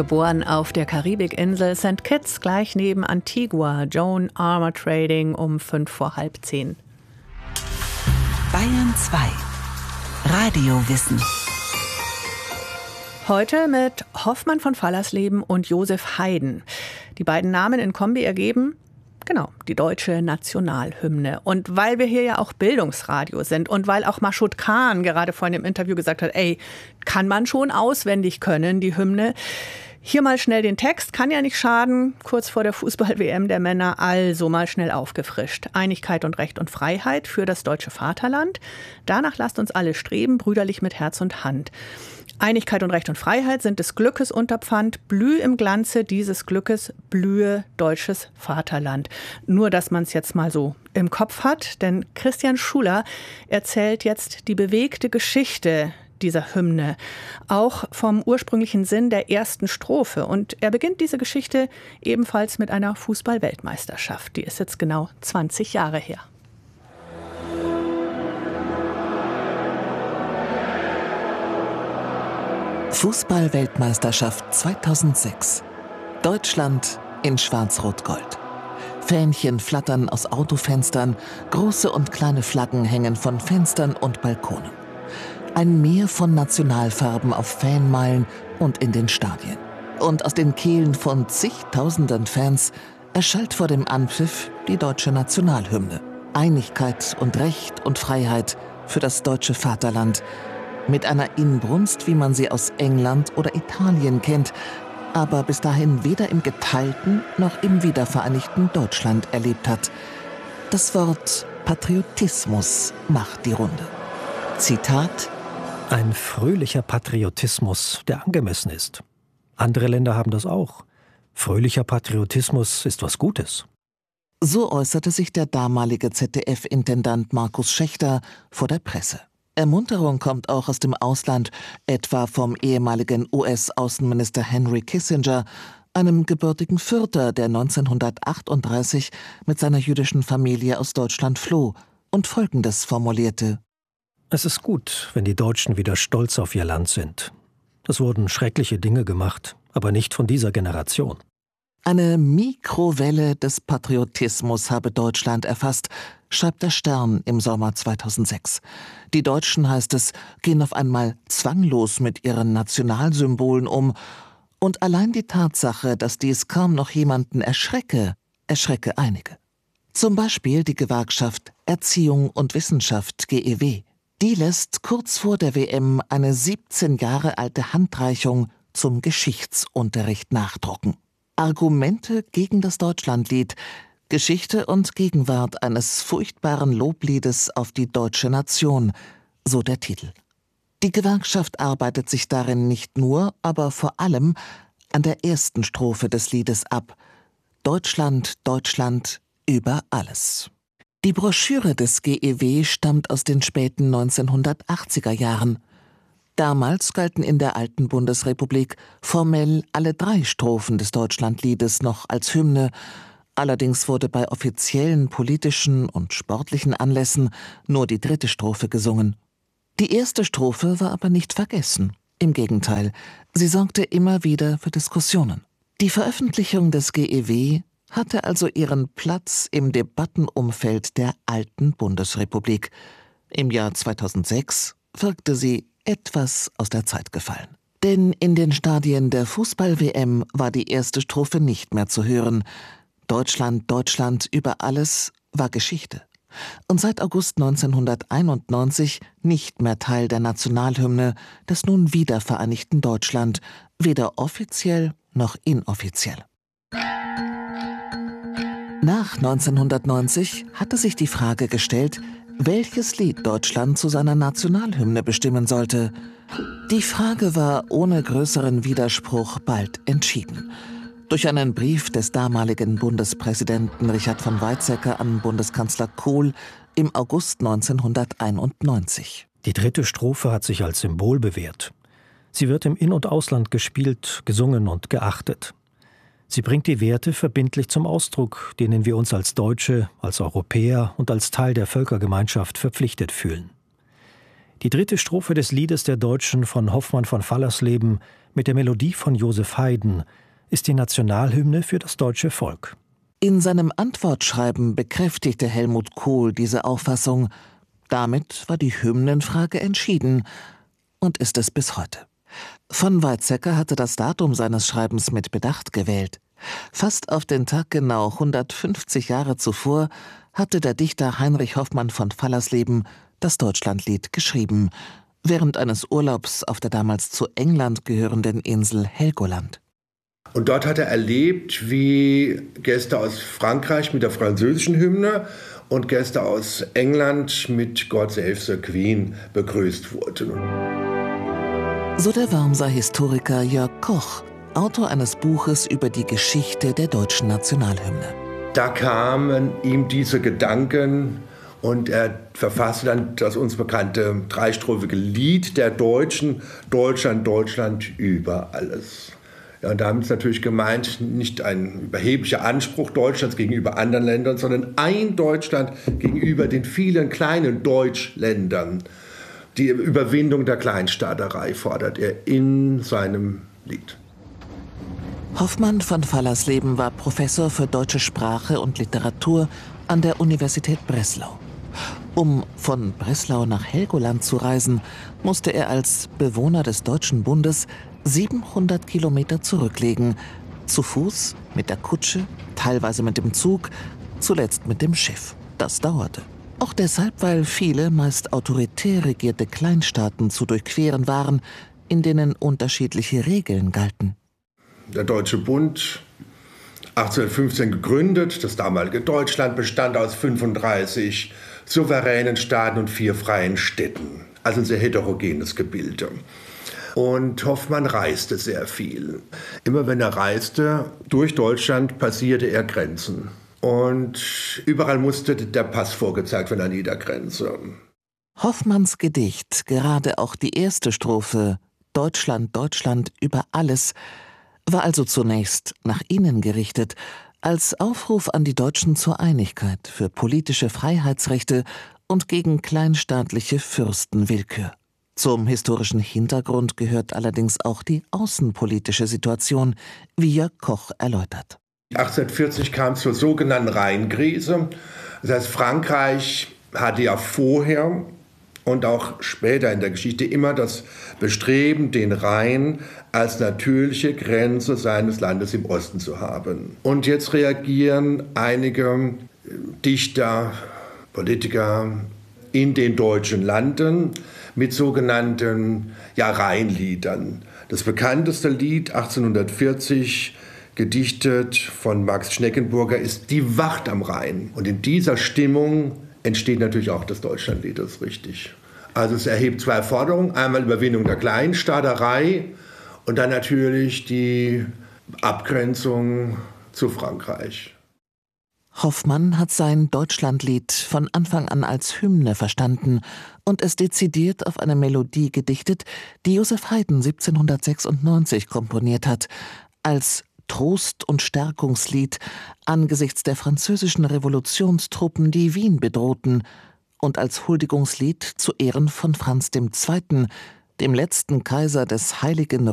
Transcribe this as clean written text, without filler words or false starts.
Geboren auf der Karibikinsel St. Kitts, gleich neben Antigua. Joan Armour Trading um 9:55. Bayern 2. Radiowissen. Heute mit Hoffmann von Fallersleben und Josef Haydn. Die beiden Namen in Kombi ergeben, die deutsche Nationalhymne. Und weil wir hier ja auch Bildungsradio sind und weil auch Maschud Khan gerade vorhin im Interview gesagt hat, kann man schon auswendig können, die Hymne. Hier mal schnell den Text, kann ja nicht schaden, kurz vor der Fußball-WM der Männer, also mal schnell aufgefrischt. Einigkeit und Recht und Freiheit für das deutsche Vaterland. Danach lasst uns alle streben, brüderlich mit Herz und Hand. Einigkeit und Recht und Freiheit sind des Glückes Unterpfand. Blühe im Glanze dieses Glückes, blühe deutsches Vaterland. Nur, dass man es jetzt mal so im Kopf hat, denn Christian Schuler erzählt jetzt die bewegte Geschichte dieser Hymne, auch vom ursprünglichen Sinn der ersten Strophe. Und er beginnt diese Geschichte ebenfalls mit einer Fußball-Weltmeisterschaft. Die ist jetzt genau 20 Jahre her. Fußball-Weltmeisterschaft 2006. Deutschland in Schwarz-Rot-Gold. Fähnchen flattern aus Autofenstern, große und kleine Flaggen hängen von Fenstern und Balkonen. Ein Meer von Nationalfarben auf Fanmeilen und in den Stadien. Und aus den Kehlen von zigtausenden Fans erschallt vor dem Anpfiff die deutsche Nationalhymne. Einigkeit und Recht und Freiheit für das deutsche Vaterland. Mit einer Inbrunst, wie man sie aus England oder Italien kennt, aber bis dahin weder im geteilten noch im wiedervereinigten Deutschland erlebt hat. Das Wort Patriotismus macht die Runde. Zitat: Ein fröhlicher Patriotismus, der angemessen ist. Andere Länder haben das auch. Fröhlicher Patriotismus ist was Gutes. So äußerte sich der damalige ZDF-Intendant Markus Schächter vor der Presse. Ermunterung kommt auch aus dem Ausland, etwa vom ehemaligen US-Außenminister Henry Kissinger, einem gebürtigen Fürther, der 1938 mit seiner jüdischen Familie aus Deutschland floh und Folgendes formulierte: Es ist gut, wenn die Deutschen wieder stolz auf ihr Land sind. Es wurden schreckliche Dinge gemacht, aber nicht von dieser Generation. Eine Mikrowelle des Patriotismus habe Deutschland erfasst, schreibt der Stern im Sommer 2006. Die Deutschen, heißt es, gehen auf einmal zwanglos mit ihren Nationalsymbolen um. Und allein die Tatsache, dass dies kaum noch jemanden erschrecke einige. Zum Beispiel die Gewerkschaft Erziehung und Wissenschaft, GEW. Die lässt kurz vor der WM eine 17 Jahre alte Handreichung zum Geschichtsunterricht nachdrucken. Argumente gegen das Deutschlandlied, Geschichte und Gegenwart eines furchtbaren Lobliedes auf die deutsche Nation, so der Titel. Die Gewerkschaft arbeitet sich darin nicht nur, aber vor allem an der ersten Strophe des Liedes ab. Deutschland, Deutschland, über alles. Die Broschüre des GEW stammt aus den späten 1980er Jahren. Damals galten in der alten Bundesrepublik formell alle 3 Strophen des Deutschlandliedes noch als Hymne. Allerdings wurde bei offiziellen politischen und sportlichen Anlässen nur die 3. Strophe gesungen. Die erste Strophe war aber nicht vergessen. Im Gegenteil, sie sorgte immer wieder für Diskussionen. Die Veröffentlichung des GEW hatte also ihren Platz im Debattenumfeld der alten Bundesrepublik. Im Jahr 2006 wirkte sie etwas aus der Zeit gefallen. Denn in den Stadien der Fußball-WM war die erste Strophe nicht mehr zu hören. Deutschland, Deutschland, über alles war Geschichte. Und seit August 1991 nicht mehr Teil der Nationalhymne des nun wiedervereinigten Deutschland, weder offiziell noch inoffiziell. Nach 1990 hatte sich die Frage gestellt, welches Lied Deutschland zu seiner Nationalhymne bestimmen sollte. Die Frage war ohne größeren Widerspruch bald entschieden. Durch einen Brief des damaligen Bundespräsidenten Richard von Weizsäcker an Bundeskanzler Kohl im August 1991. Die 3. Strophe hat sich als Symbol bewährt. Sie wird im In- und Ausland gespielt, gesungen und geachtet. Sie bringt die Werte verbindlich zum Ausdruck, denen wir uns als Deutsche, als Europäer und als Teil der Völkergemeinschaft verpflichtet fühlen. Die 3. Strophe des Liedes der Deutschen von Hoffmann von Fallersleben Mit der Melodie von Joseph Haydn ist die Nationalhymne für das deutsche Volk. In seinem Antwortschreiben bekräftigte Helmut Kohl diese Auffassung. Damit war die Hymnenfrage entschieden und ist es bis heute. Von Weizsäcker hatte das Datum seines Schreibens mit Bedacht gewählt. Fast auf den Tag genau 150 Jahre zuvor hatte der Dichter Heinrich Hoffmann von Fallersleben das Deutschlandlied geschrieben, während eines Urlaubs auf der damals zu England gehörenden Insel Helgoland. Und dort hat er erlebt, wie Gäste aus Frankreich mit der französischen Hymne und Gäste aus England mit God Save the Queen begrüßt wurden. So der Wormser Historiker Jörg Koch, Autor eines Buches über die Geschichte der deutschen Nationalhymne. Da kamen ihm diese Gedanken und er verfasste dann das uns bekannte dreistrophige Lied der Deutschen, Deutschland, Deutschland über alles. Ja, und damit ist natürlich gemeint, nicht ein überheblicher Anspruch Deutschlands gegenüber anderen Ländern, sondern ein Deutschland gegenüber den vielen kleinen Deutschländern. Die Überwindung der Kleinstaaterei fordert er in seinem Lied. Hoffmann von Fallersleben war Professor für deutsche Sprache und Literatur an der Universität Breslau. Um von Breslau nach Helgoland zu reisen, musste er als Bewohner des Deutschen Bundes 700 Kilometer zurücklegen. Zu Fuß, mit der Kutsche, teilweise mit dem Zug, zuletzt mit dem Schiff. Das dauerte. Auch deshalb, weil viele, meist autoritär regierte Kleinstaaten zu durchqueren waren, in denen unterschiedliche Regeln galten. Der Deutsche Bund, 1815 gegründet, das damalige Deutschland bestand aus 35 souveränen Staaten und 4 freien Städten. Also ein sehr heterogenes Gebilde. Und Hoffmann reiste sehr viel. Immer wenn er reiste, durch Deutschland passierte er Grenzen. Und überall musste der Pass vorgezeigt werden an jeder Grenze. Hoffmanns Gedicht, gerade auch die erste Strophe, Deutschland, Deutschland über alles, war also zunächst nach innen gerichtet, als Aufruf an die Deutschen zur Einigkeit für politische Freiheitsrechte und gegen kleinstaatliche Fürstenwillkür. Zum historischen Hintergrund gehört allerdings auch die außenpolitische Situation, wie Jörg Koch erläutert. 1840 kam es zur sogenannten Rheinkrise. Das heißt, Frankreich hatte ja vorher und auch später in der Geschichte immer das Bestreben, den Rhein als natürliche Grenze seines Landes im Osten zu haben. Und jetzt reagieren einige Dichter, Politiker in den deutschen Landen mit sogenannten Rheinliedern. Das bekannteste Lied 1840, gedichtet von Max Schneckenburger, ist Die Wacht am Rhein. Und in dieser Stimmung entsteht natürlich auch das Deutschlandlied, das ist richtig. Also es erhebt 2 Forderungen, einmal Überwindung der Kleinstaaterei und dann natürlich die Abgrenzung zu Frankreich. Hoffmann hat sein Deutschlandlied von Anfang an als Hymne verstanden und es dezidiert auf eine Melodie gedichtet, die Joseph Haydn 1796 komponiert hat, als Trost- und Stärkungslied angesichts der französischen Revolutionstruppen, die Wien bedrohten, und als Huldigungslied zu Ehren von Franz II., dem letzten Kaiser des Heiligen